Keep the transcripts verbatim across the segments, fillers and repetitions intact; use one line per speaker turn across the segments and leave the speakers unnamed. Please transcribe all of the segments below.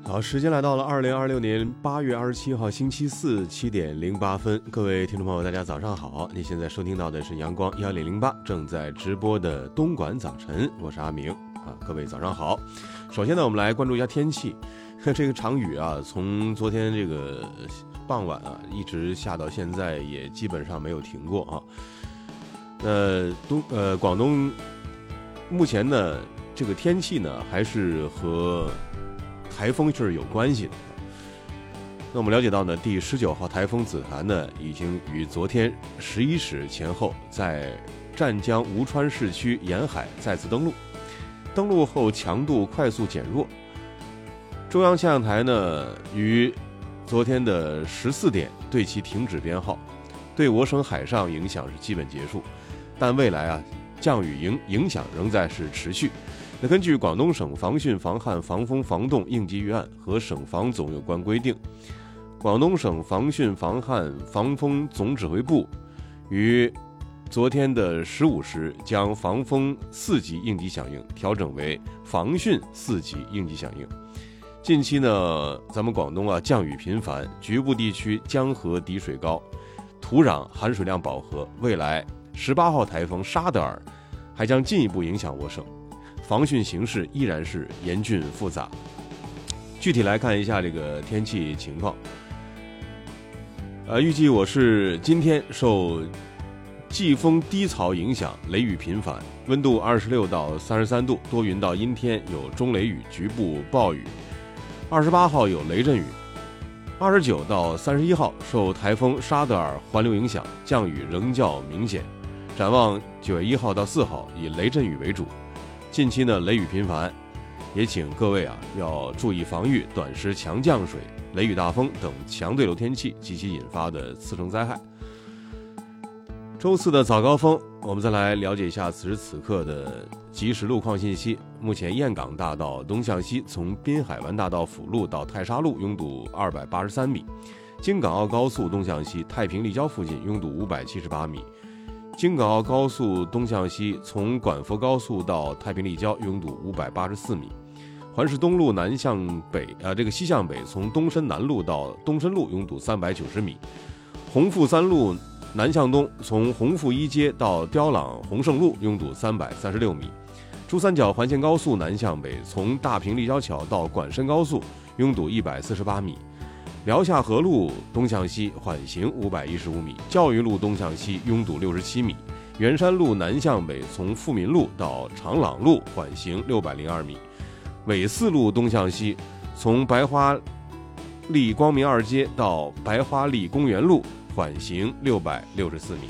好，时间来到了二零二六年八月二十七号星期四七点零八分，各位听众朋友，大家早上好！你现在收听到的是阳光幺零零八正在直播的东莞早晨，我是阿明啊，各位早上好。首先呢，我们来关注一下天气，这个场雨啊，从昨天这个傍晚啊，一直下到现在，也基本上没有停过啊。呃，东呃广东目前呢，这个天气呢，还是和台风是有关系的。那我们了解到呢，第十九号台风紫檀呢，已经于昨天十一时前后在湛江吴川市区沿海再次登陆，登陆后强度快速减弱。中央气象台呢，于昨天的十四点对其停止编号，对我省海上影响是基本结束，但未来啊，降雨影影响仍在是持续。那根据广东省防汛防旱防风防冻应急预案和省防总有关规定，广东省防汛防旱防风总指挥部于昨天的十五时将防风四级应急响应调整为防汛四级应急响应。近期呢，咱们广东啊降雨频繁，局部地区江河底水高，土壤含水量饱和，未来十八号台风沙德尔还将进一步影响我省。防汛形势依然是严峻复杂。具体来看一下这个天气情况。呃，预计我是今天受季风低槽影响，雷雨频繁，温度二十六到三十三度，多云到阴天，有中雷雨，局部暴雨。二十八号有雷阵雨。二十九到三十一号受台风沙德尔环流影响，降雨仍较明显。展望九月一号到四号以雷阵雨为主。近期呢，雷雨频繁，也请各位啊要注意防御短时强降水、雷雨大风等强对流天气及其引发的次生灾害。周四的早高峰，我们再来了解一下此时此刻的即时路况信息。目前堰港大道东向西，从滨海湾大道辅路到泰沙路拥堵二百八十三米；京港澳高速东向西，太平立交附近拥堵五百七十八米。京港澳高速东向西，从广佛高速到太平立交拥堵五百八十四米；环市东路南向北，呃，这个西向北，从东深南路到东深路拥堵三百九十米；宏富三路南向东，从宏富一街到雕朗宏盛路拥堵三百三十六米；珠三角环线高速南向北，从大平立交桥到广深高速拥堵一百四十八米；辽夏河路东向西缓行五百一十五米，教育路东向西拥堵六十七米，元山路南向北从富民路到长朗路缓行六百零二米，纬四路东向西从白花利光明二街到白花利公园路缓行六百六十四米。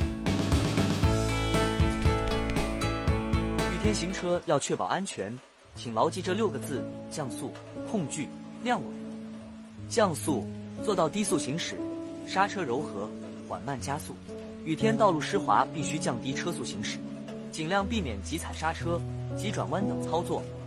雨天行车要确保安全，请牢记这六个字：降速、控距、量稳。降速，做到低速行驶，刹车柔和，缓慢加速。雨天道路湿滑，必须降低车速行驶，尽量避免急踩刹车、急转弯等操作，